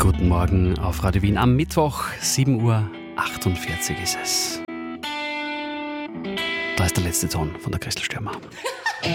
Guten Morgen auf Radio Wien am Mittwoch, 7:48 Uhr ist es. Da ist der letzte Ton von der Christel Stürmer.